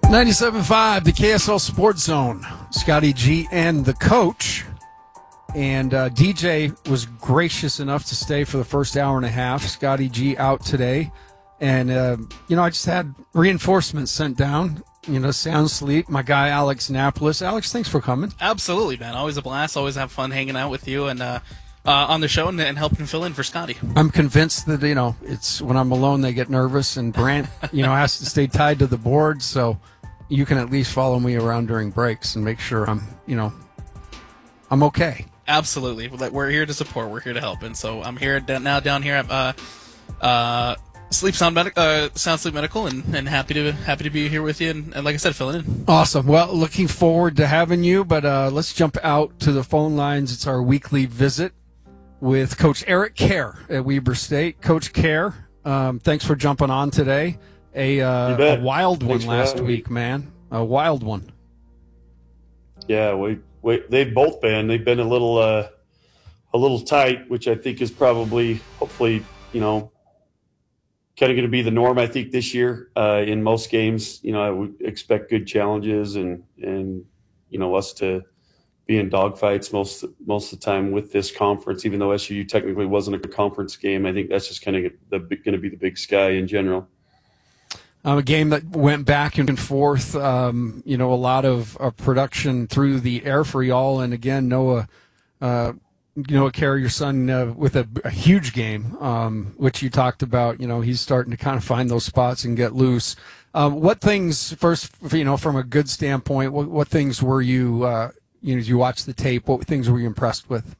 97.5, the KSL Sports Zone. Scotty G and the coach. And DJ was gracious enough to stay for the first hour and a half. Scotty G out today. And, I just had reinforcements sent down. Sound sleep. My guy, Alex Napolis. Alex, thanks for coming. Absolutely, man. Always a blast. Always have fun hanging out with you and on the show and helping fill in for Scotty. I'm convinced that, it's when I'm alone they get nervous. And Brant, has to stay tied to the board. So you can at least follow me around during breaks and make sure I'm okay. Absolutely. We're here to support. We're here to help. And so I'm here now down here at Sound Sleep Medical and happy to be here with you and like I said, filling in. Awesome. Well, looking forward to having you, but let's jump out to the phone lines. It's our weekly visit with Coach Eric Kerr at Weber State. Coach Kerr, thanks for jumping on today. A wild one last week, man. A wild one. Yeah, they've both been. They've been a little tight, which I think is probably, hopefully, kind of going to be the norm. I think this year in most games, I would expect good challenges and us to be in dogfights most of the time with this conference. Even though SUU technically wasn't a conference game, I think that's just kind of going to be the Big Sky in general. A game that went back and forth, a lot of production through the air for y'all. And again, Noah Kerr, your son, with a huge game, which you talked about. He's starting to kind of find those spots and get loose. What things, first, from a good standpoint, what things were you, as you watched the tape, what things were you impressed with?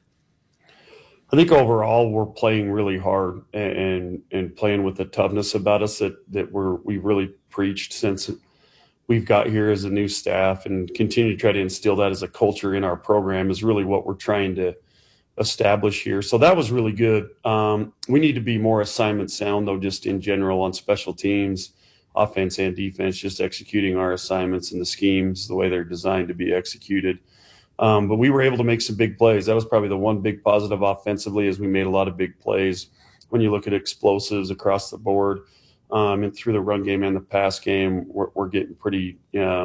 I think overall we're playing really hard and playing with the toughness about us that we've really preached since we've got here as a new staff, and continue to try to instill that as a culture in our program is really what we're trying to establish here. So that was really good. We need to be more assignment sound, though, just in general on special teams, offense and defense, just executing our assignments and the schemes the way they're designed to be executed. But we were able to make some big plays. That was probably the one big positive offensively, as we made a lot of big plays. When you look at explosives across the board, and through the run game and the pass game, we're getting pretty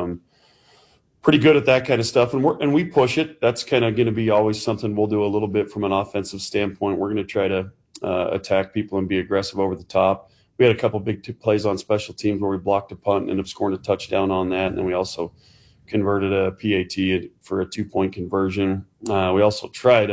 good at that kind of stuff. And we push it. That's kind of going to be always something we'll do a little bit from an offensive standpoint. We're going to try to attack people and be aggressive over the top. We had a couple big plays on special teams where we blocked a punt and ended up scoring a touchdown on that. And then we also converted a PAT for a 2-point conversion. We also tried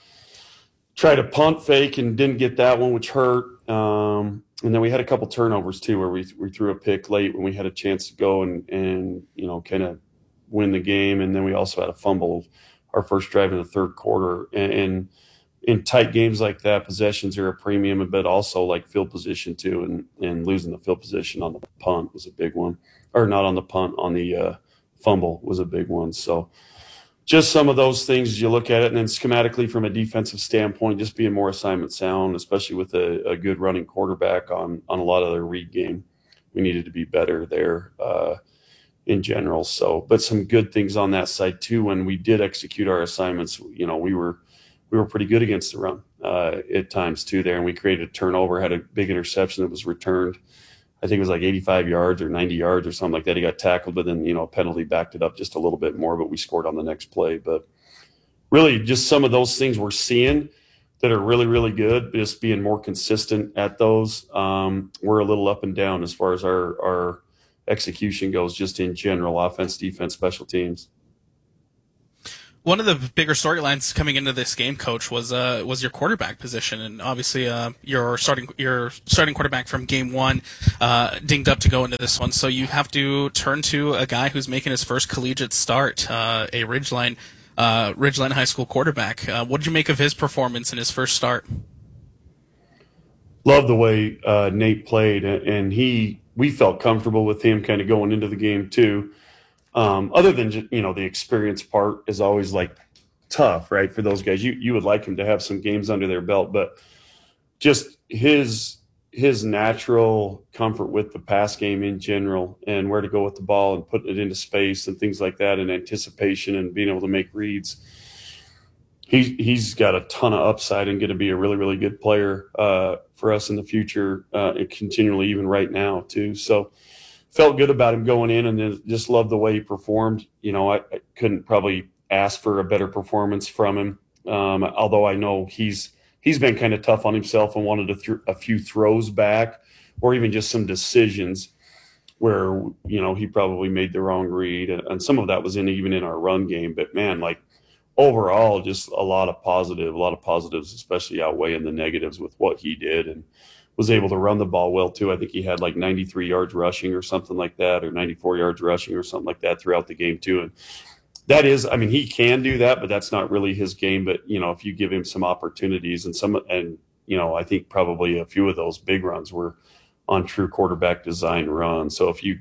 to punt fake and didn't get that one, which hurt. And then we had a couple turnovers too, where we threw a pick late when we had a chance to go and kind of win the game. And then we also had a fumble our first drive in the third quarter. And in tight games like that, possessions are a premium, but also like field position too. And losing the field position on the punt was a big one, or not on the punt, on the fumble was a big one. So just some of those things as you look at it. And then schematically from a defensive standpoint, just being more assignment sound, especially with a good running quarterback on a lot of their read game. We needed to be better there in general. So, but some good things on that side too. When we did execute our assignments, we were pretty good against the run at times too there. And we created a turnover, had a big interception that was returned. I think it was like 85 yards or 90 yards or something like that. He got tackled, but then, a penalty backed it up just a little bit more, but we scored on the next play. But really just some of those things we're seeing that are really, really good, just being more consistent at those. We're a little up and down as far as our execution goes, just in general, offense, defense, special teams. One of the bigger storylines coming into this game, Coach, was your quarterback position, and obviously your starting quarterback from game one dinged up to go into this one, so you have to turn to a guy who's making his first collegiate start, a Ridgeline High School quarterback. What did you make of his performance in his first start? Love the way Nate played, and we felt comfortable with him kind of going into the game too. Other than just, the experience part is always like tough, right? For those guys, you would like him to have some games under their belt, but just his natural comfort with the pass game in general and where to go with the ball and putting it into space and things like that, and anticipation and being able to make reads. He's got a ton of upside and going to be a really, really good player for us in the future, and continually, even right now too. So felt good about him going in, and then just loved the way he performed. I couldn't probably ask for a better performance from him. Although I know he's been kind of tough on himself and wanted a few throws back, or even just some decisions where he probably made the wrong read, and some of that was even in our run game. But man, like overall, just a lot of positives, especially outweighing the negatives with what he did, and was able to run the ball well too. I think he had like 93 yards rushing or something like that, or 94 yards rushing or something like that throughout the game too. And that is, I mean, he can do that, but that's not really his game. But if you give him some opportunities and I think probably a few of those big runs were on true quarterback design runs. So if you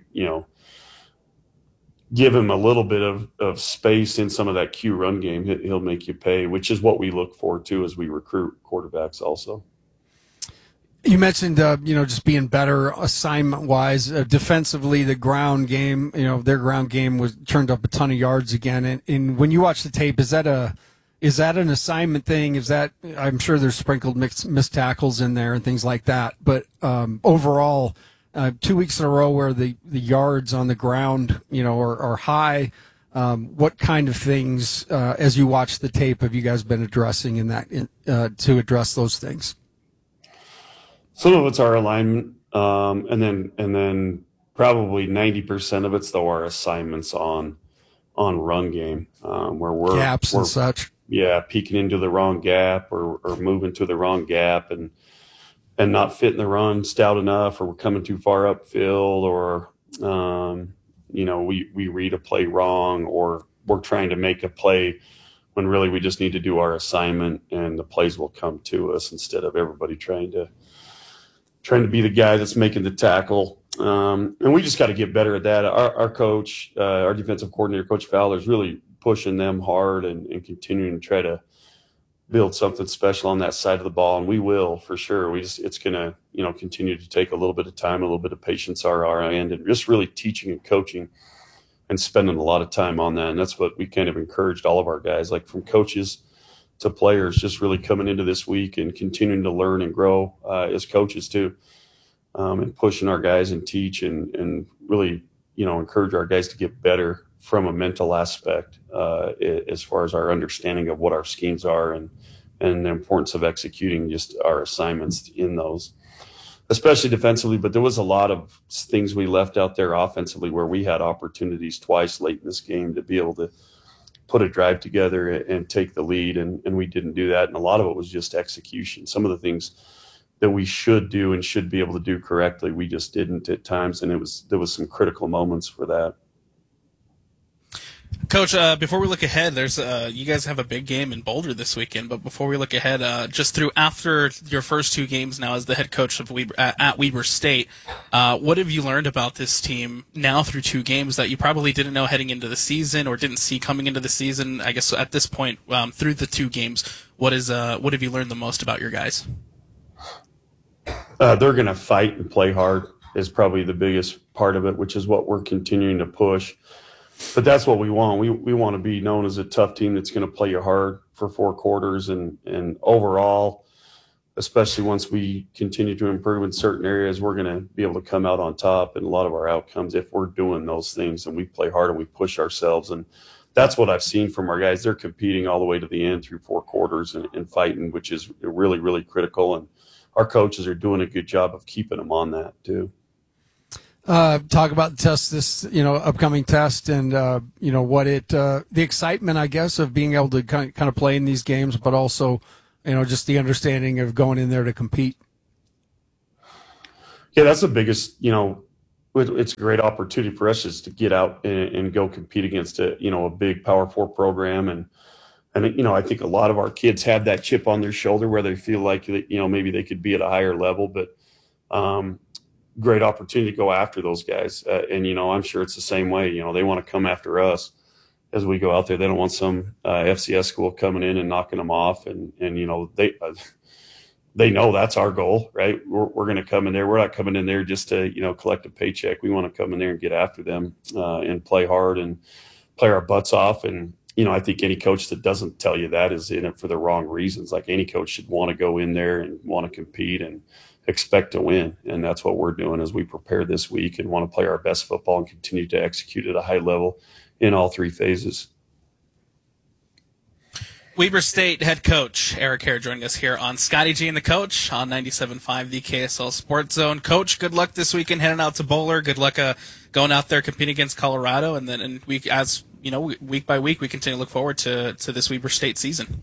give him a little bit of space in some of that Q run game, he'll make you pay, which is what we look for too as we recruit quarterbacks also. You mentioned, just being better assignment-wise. Defensively, the ground game, their ground game turned up a ton of yards again. And when you watch the tape, is that an assignment thing? I'm sure there's sprinkled missed tackles in there and things like that. But overall, 2 weeks in a row where the yards on the ground, are high. What kind of things, as you watch the tape, have you guys been addressing to address those things? Some of it's our alignment, and then probably 90% of it's though our assignments on run game, where we're gaps and such. Yeah, peeking into the wrong gap or moving to the wrong gap and not fitting the run stout enough, or we're coming too far upfield, or we read a play wrong, or we're trying to make a play when really we just need to do our assignment and the plays will come to us instead of everybody trying to be the guy that's making the tackle. And we just got to get better at that. Our coach, our defensive coordinator, Coach Fowler, is really pushing them hard and continuing to try to build something special on that side of the ball. And we will, for sure. It's going to, continue to take a little bit of time, a little bit of patience on our end, and just really teaching and coaching and spending a lot of time on that. And that's what we kind of encouraged all of our guys, like from coaches to players, just really coming into this week and continuing to learn and grow as coaches too, and pushing our guys and teach and really, encourage our guys to get better from a mental aspect as far as our understanding of what our schemes are and the importance of executing just our assignments in those, especially defensively. But there was a lot of things we left out there offensively where we had opportunities twice late in this game to be able to put a drive together and take the lead, and we didn't do that. And a lot of it was just execution. Some of the things that we should do and should be able to do correctly, we just didn't at times, and there was some critical moments for that. Coach, before we look ahead, there's you guys have a big game in Boulder this weekend. But before we look ahead, after your first two games now as the head coach of at Weber State, what have you learned about this team now through two games that you probably didn't know heading into the season or didn't see coming into the season? I guess at this point, through the two games, what have you learned the most about your guys? They're going to fight and play hard is probably the biggest part of it, which is what we're continuing to push. But that's what we want. We want to be known as a tough team that's going to play you hard for 4 quarters. And overall, especially once we continue to improve in certain areas, we're going to be able to come out on top in a lot of our outcomes if we're doing those things and we play hard and we push ourselves. And that's what I've seen from our guys. They're competing all the way to the end through 4 quarters and fighting, which is really, really critical. And our coaches are doing a good job of keeping them on that too. Talk about the test, this upcoming test, and the excitement, I guess, of being able to kind of play in these games, but also just the understanding of going in there to compete. Yeah, that's the biggest. It's a great opportunity for us just to get out and go compete against a big Power 4 program, and I think a lot of our kids have that chip on their shoulder where they feel like maybe they could be at a higher level, but. Great opportunity to go after those guys. And I'm sure it's the same way. They want to come after us as we go out there. They don't want some FCS school coming in and knocking them off. And they know that's our goal, right? We're going to come in there. We're not coming in there just to, collect a paycheck. We want to come in there and get after them and play hard and play our butts off. And, I think any coach that doesn't tell you that is in it for the wrong reasons. Like any coach should want to go in there and want to compete and expect to win. And that's what we're doing as we prepare this week and want to play our best football and continue to execute at a high level in all three phases. Weber State head coach Eric Hare joining us here on Scotty G and the Coach on 97.5 the KSL Sports Zone. Coach, good luck this weekend heading out to Boulder. Good luck going out there competing against Colorado, and then week by week we continue to look forward to this Weber State season.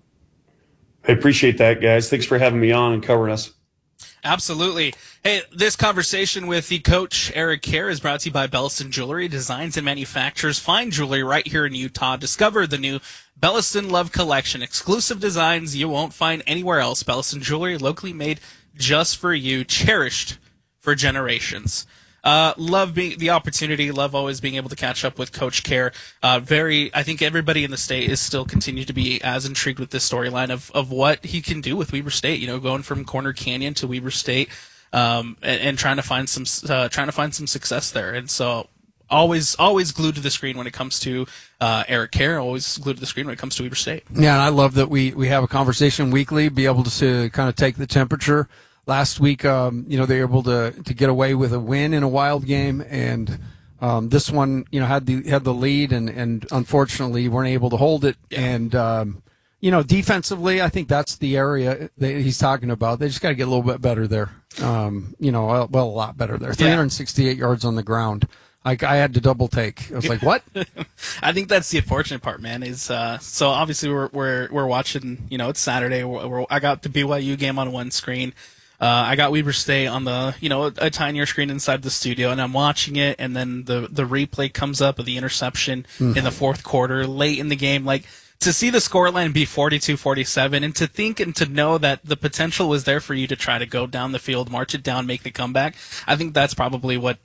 I appreciate that, guys. Thanks for having me on and covering us. Absolutely. Hey, this conversation with the coach, Eric Hare, is brought to you by Belliston Jewelry, designs and manufactures fine jewelry right here in Utah. Discover the new Belliston Love Collection, exclusive designs you won't find anywhere else. Belliston Jewelry, locally made just for you, cherished for generations. Love the opportunity. Love always being able to catch up with Coach Hare. I think everybody in the state is still continue to be as intrigued with this storyline of what he can do with Weber State. You know, going from Corner Canyon to Weber State, and trying to find some success there. And so always glued to the screen when it comes to Eric Hare. Always glued to the screen when it comes to Weber State. Yeah, and I love that we have a conversation weekly, be able to kind of take the temperature. Last week, they were able to get away with a win in a wild game, and this one, had the lead, and unfortunately weren't able to hold it. Yeah. And defensively, I think that's the area that he's talking about. They just got to get a little bit better there. A lot better there. 368 yards on the ground. I had to double take. I was like, what? I think that's the unfortunate part, man. Is so obviously we're watching. It's Saturday. I got the BYU game on one screen. I got Weber State on the, a tinier screen inside the studio, and I'm watching it, and then the replay comes up of the interception in the fourth quarter, late in the game. Like, to see the scoreline be 42-47, and to think and to know that the potential was there for you to try to go down the field, march it down, make the comeback, I think that's probably what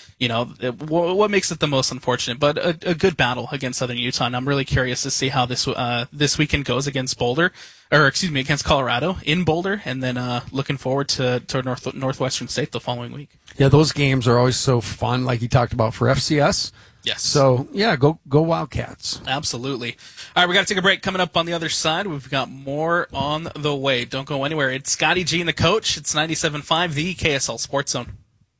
makes it the most unfortunate. But a good battle against Southern Utah, and I'm really curious to see how this weekend goes against against Colorado in Boulder, and then looking forward to Northwestern State the following week. Yeah, those games are always so fun, like you talked about for FCS. Yes. So, yeah, go Wildcats. Absolutely. All right, we got to take a break. Coming up on the other side, we've got more on the way. Don't go anywhere. It's Scotty G and the Coach. It's 97.5, the KSL Sports Zone.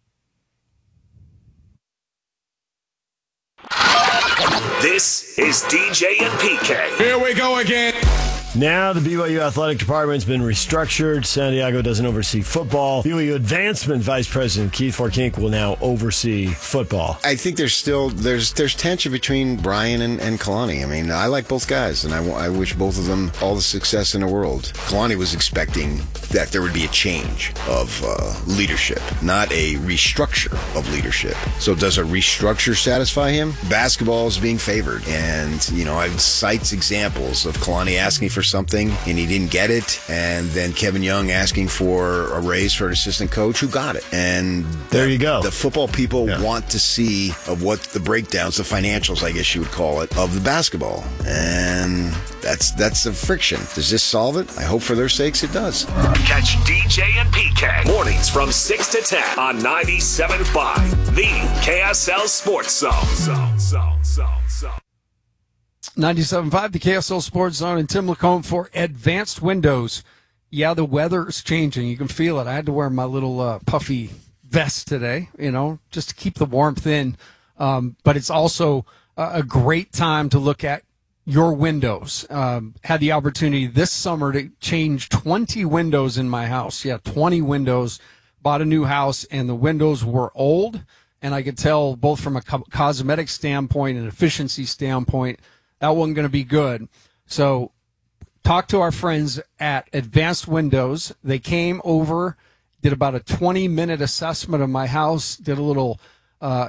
This is DJ and PK. Here we go again. Now the BYU Athletic Department's been restructured. Santiago doesn't oversee football. BYU Advancement Vice President Keith Forkink will now oversee football. I think there's tension between Brian and Kalani. I mean, I like both guys, and I wish both of them all the success in the world. Kalani was expecting that there would be a change of leadership, not a restructure of leadership. So does a restructure satisfy him? Basketball is being favored, and I've cites examples of Kalani asking for something and he didn't get it, and then Kevin Young asking for a raise for an assistant coach who got it. And there you go. The football people want to see of what the breakdowns, the financials, I guess you would call it, of the basketball. And that's the friction. Does this solve it? I hope for their sakes it does. Catch DJ and PK mornings from 6 to 10 on 97.5, the KSL Sports Zone. 97.5, the KSL Sports Zone, and Tim Lacombe for Advanced Windows. Yeah, the weather is changing. You can feel it. I had to wear my little puffy vest today, just to keep the warmth in. But it's also a great time to look at your windows. Had the opportunity this summer to change 20 windows in my house. Yeah, 20 windows. Bought a new house, and the windows were old. And I could tell both from a cosmetic standpoint and efficiency standpoint, that wasn't going to be good. So talk to our friends at Advanced Windows. They came over, did about a 20-minute assessment of my house, did a little